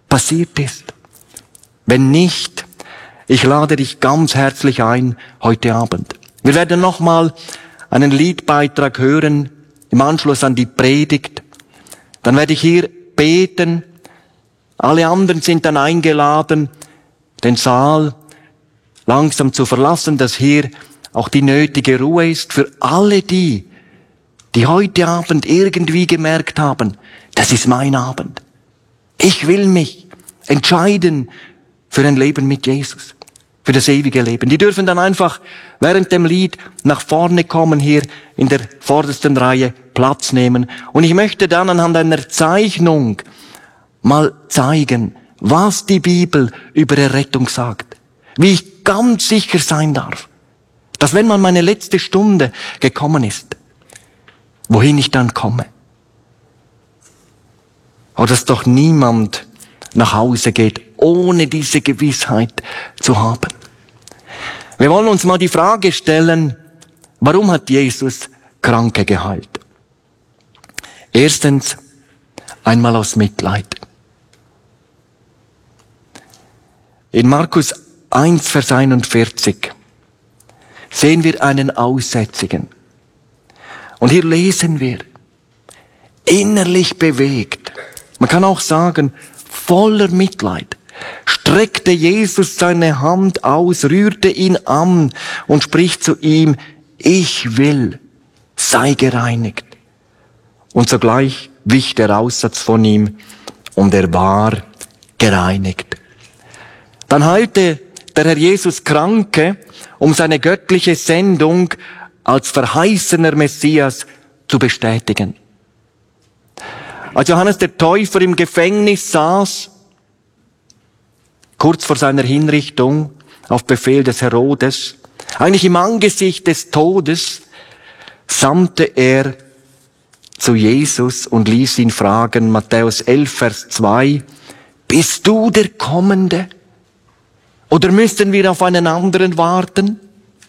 passiert ist. Wenn nicht, ich lade dich ganz herzlich ein heute Abend. Wir werden nochmal einen Liedbeitrag hören im Anschluss an die Predigt. Dann werde ich hier beten. Alle anderen sind dann eingeladen, den Saal langsam zu verlassen, dass hier auch die nötige Ruhe ist für alle die heute Abend irgendwie gemerkt haben, das ist mein Abend. Ich will mich entscheiden für ein Leben mit Jesus, für das ewige Leben. Die dürfen dann einfach während dem Lied nach vorne kommen, hier in der vordersten Reihe Platz nehmen. Und ich möchte dann anhand einer Zeichnung mal zeigen, was die Bibel über Errettung sagt. Wie ich ganz sicher sein darf, dass wenn man meine letzte Stunde gekommen ist, wohin ich dann komme. Aber dass doch niemand nach Hause geht, ohne diese Gewissheit zu haben. Wir wollen uns mal die Frage stellen, warum hat Jesus Kranke geheilt? Erstens, einmal aus Mitleid. In Markus 1, Vers 41 sehen wir einen Aussätzigen. Und hier lesen wir, innerlich bewegt, man kann auch sagen, voller Mitleid, streckte Jesus seine Hand aus, rührte ihn an und spricht zu ihm, ich will, sei gereinigt. Und sogleich wich der Aussatz von ihm und er war gereinigt. Dann heilte der Herr Jesus Kranke, um seine göttliche Sendung als verheißener Messias zu bestätigen. Als Johannes der Täufer im Gefängnis saß, kurz vor seiner Hinrichtung auf Befehl des Herodes, eigentlich im Angesicht des Todes, sandte er zu Jesus und ließ ihn fragen, Matthäus 11, Vers 2, bist du der Kommende? Oder müssten wir auf einen anderen warten?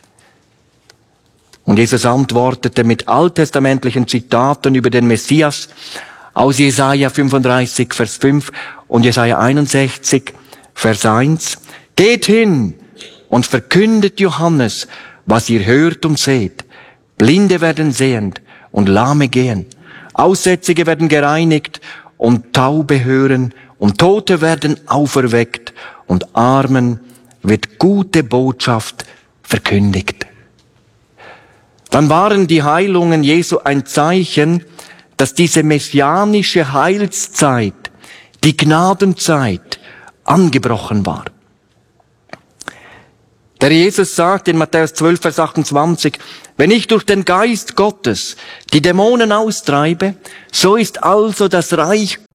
Und Jesus antwortete mit alttestamentlichen Zitaten über den Messias aus Jesaja 35, Vers 5 und Jesaja 61, Vers 1. Geht hin und verkündet Johannes, was ihr hört und seht. Blinde werden sehend und Lahme gehen. Aussätzige werden gereinigt und Taube hören und Tote werden auferweckt und Armen wird gute Botschaft verkündigt. Dann waren die Heilungen Jesu ein Zeichen, dass diese messianische Heilszeit, die Gnadenzeit, angebrochen war. Der Jesus sagt in Matthäus 12, Vers 28, wenn ich durch den Geist Gottes die Dämonen austreibe, so ist also das Reich